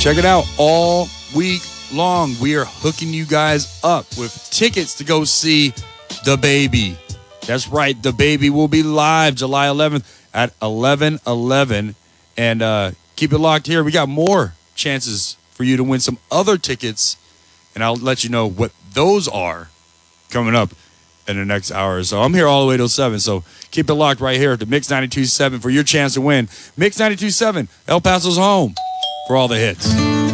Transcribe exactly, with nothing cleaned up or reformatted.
Check it out all week long. We are hooking you guys up with tickets to go see The Baby. That's right. The Baby will be live July eleventh at eleven eleven. And uh, keep it locked here. We got more chances for you to win some other tickets. And I'll let you know what those are coming up in the next hour or so. I'm here all the way till seven, so keep it locked right here at the Mix ninety-two point seven for your chance to win. Mix ninety-two point seven, El Paso's home for all the hits.